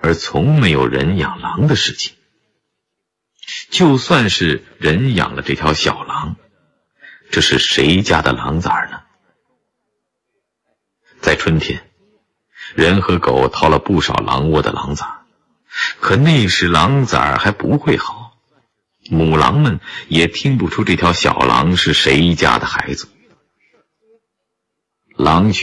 而从没有人养狼的事情。就算是人养了这条小狼，这是谁家的狼崽呢？在春天，人和狗掏了不少狼窝的狼崽，可那时狼崽还不会好，母狼们也听不出这条小狼是谁家的孩子。狼